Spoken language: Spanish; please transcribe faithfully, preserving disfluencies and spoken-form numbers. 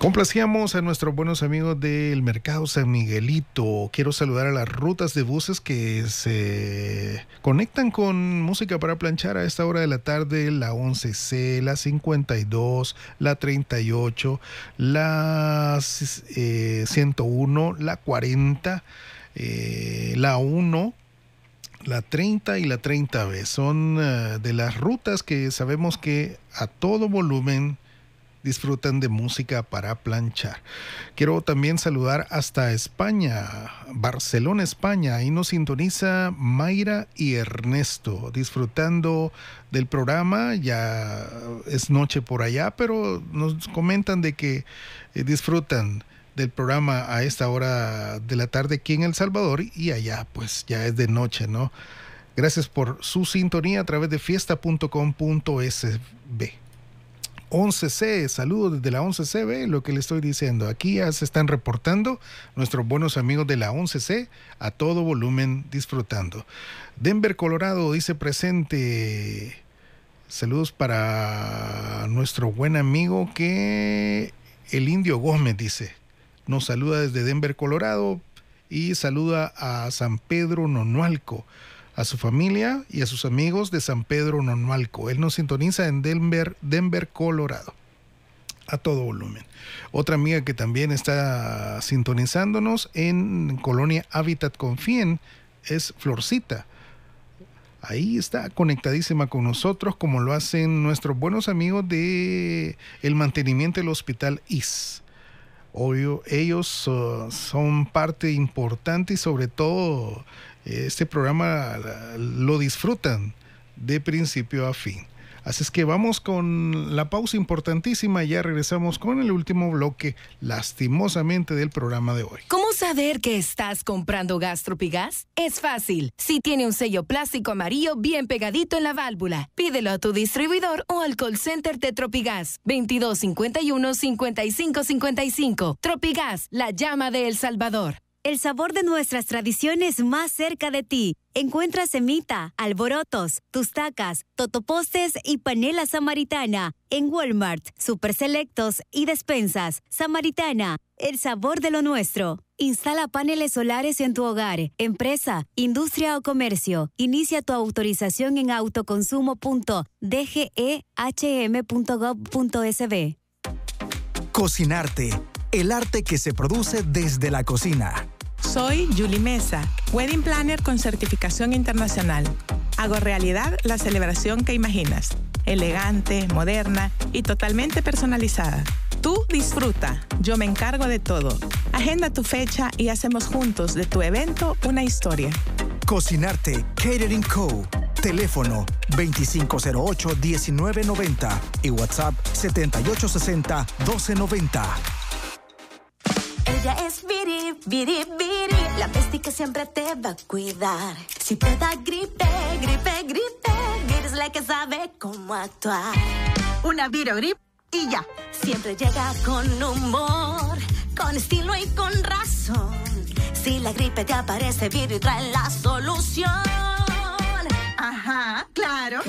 Complacíamos a nuestros buenos amigos del Mercado San Miguelito. Quiero saludar a las rutas de buses que se conectan con música para planchar a esta hora de la tarde. La once ce, la cincuenta y dos, la treinta y ocho, la eh, ciento uno, la cuarenta, eh, la uno, la treinta y la treinta be. Son uh, de las rutas que sabemos que a todo volumen disfrutan de música para planchar. Quiero también saludar hasta España, Barcelona, España. Ahí nos sintoniza Mayra y Ernesto, disfrutando del programa. Ya es noche por allá, pero nos comentan de que eh, disfrutan del programa a esta hora de la tarde aquí en El Salvador, y allá pues ya es de noche, ¿no? Gracias por su sintonía a través de fiesta punto com punto es be. once ce, saludos desde la once ce, ve lo que le estoy diciendo. Aquí ya se están reportando nuestros buenos amigos de la once ce a todo volumen disfrutando. Denver, Colorado, dice presente. Saludos para nuestro buen amigo que el Indio Gómez dice. Nos saluda desde Denver, Colorado, y saluda a San Pedro Nonualco, a su familia y a sus amigos de San Pedro Nonualco. Él nos sintoniza en Denver, Denver, Colorado, a todo volumen. Otra amiga que también está sintonizándonos en Colonia Hábitat Confíen es Florcita. Ahí está conectadísima con nosotros, como lo hacen nuestros buenos amigos de el mantenimiento del Hospital I S. Obvio, ellos uh, son parte importante, y sobre todo este programa lo disfrutan de principio a fin. Así es que vamos con la pausa importantísima y ya regresamos con el último bloque, lastimosamente, del programa de hoy. ¿Cómo saber que estás comprando gas Tropigas? Es fácil. Si tiene un sello plástico amarillo bien pegadito en la válvula, pídelo a tu distribuidor o al call center de Tropigas. veintidós cincuenta y uno, cincuenta y cinco cincuenta y cinco. Tropigas, la llama de El Salvador. El sabor de nuestras tradiciones más cerca de ti. Encuentra semita, alborotos, tustacas, totopostes y panela samaritana en Walmart, Super Selectos y Despensas. Samaritana, el sabor de lo nuestro. Instala paneles solares en tu hogar, empresa, industria o comercio. Inicia tu autorización en autoconsumo punto d g e h m punto gov punto s b. Cocinarte, el arte que se produce desde la cocina. Soy Julie Mesa, Wedding Planner con certificación internacional. Hago realidad la celebración que imaginas, elegante, moderna y totalmente personalizada. Tú disfruta, yo me encargo de todo. Agenda tu fecha y hacemos juntos de tu evento una historia. Cocinarte Catering Co. Teléfono veinticinco cero ocho, diecinueve noventa y WhatsApp setenta y ocho sesenta, doce noventa. Ella es Viri, Viri, Viri, la bestia que siempre te va a cuidar. Si te da gripe, gripe, gripe, Viri es la que sabe cómo actuar. Una Virogrip y ya. Siempre llega con humor, con estilo y con razón. Si la gripe te aparece, Viri trae la solución. Ajá, claro.